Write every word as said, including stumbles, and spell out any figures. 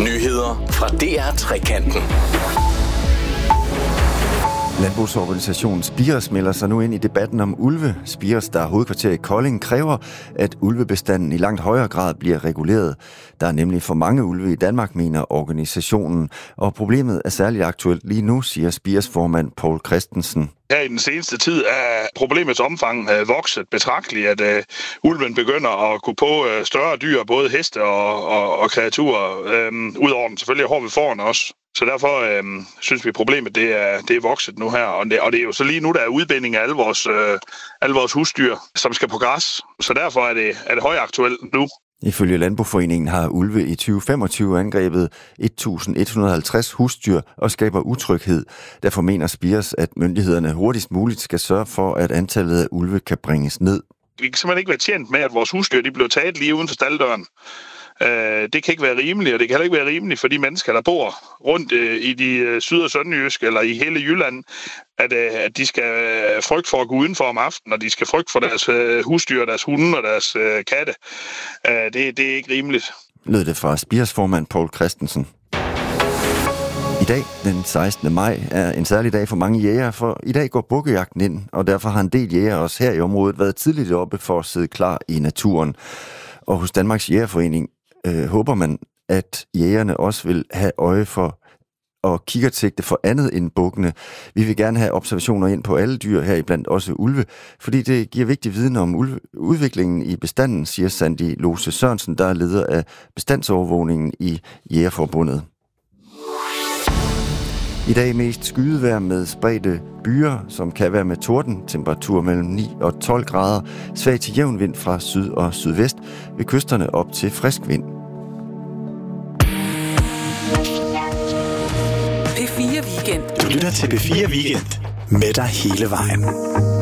Nyheder fra D R Trekanten. Landbrugsorganisationen Spiros melder sig nu ind i debatten om ulve. Spiros, der er hovedkvarter i Kolding, kræver, at ulvebestanden i langt højere grad bliver reguleret. Der er nemlig for mange ulve i Danmark, mener organisationen. Og problemet er særligt aktuelt lige nu, siger Spiros formand Poul Christensen. Her i den seneste tid er problemets omfang øh, vokset betragteligt, at øh, ulven begynder at kunne på øh, større dyr, både heste og, og, og kreaturer, øh, udover den selvfølgelig hård ved foran også. Så derfor øh, synes vi, at problemet det er, det er vokset nu her, og det, og det er jo så lige nu, der er udbinding af alle vores, øh, alle vores husdyr, som skal på græs. Så derfor er det, er det højaktuelt nu. Ifølge Landboforeningen har ulve i tyve femogtyve angrebet et tusind et hundrede og halvtreds husdyr og skaber utryghed. Derfor mener Spiros, at myndighederne hurtigst muligt skal sørge for, at antallet af ulve kan bringes ned. Vi kan simpelthen ikke være tjent med, at vores husdyr de bliver taget lige uden for stalddøren. Det kan ikke være rimeligt, og det kan heller ikke være rimeligt for de mennesker, der bor rundt i de syd- og sønderjyske eller i hele Jylland, at, at de skal frygte for at gå udenfor om aftenen, og de skal frygte for deres husdyr, deres hunde og deres katte. Det, det er ikke rimeligt. Lød det fra Spiros formand Poul Christensen. I dag, den sekstende maj, er en særlig dag for mange jægere, for i dag går bukkejagten ind, og derfor har en del jægere også her i området været tidligt oppe for at sidde klar i naturen. Og hos Danmarks Jægerforening øh, håber man, at jægerne også vil have øje for og kikkertsigte for andet end bukkene. Vi vil gerne have observationer ind på alle dyr, heriblandt også ulve, fordi det giver vigtig viden om ulve, udviklingen i bestanden, siger Sandy Lose Sørensen, der er leder af bestandsovervågningen i Jægerforbundet. I dag mest skydevejr med spredte byer, som kan være med torden, temperatur mellem ni og tolv grader, svag til jævn vind fra syd og sydvest, ved kysterne op til frisk vind. P fire Weekend. Du lytter til P fire Weekend med dig hele vejen.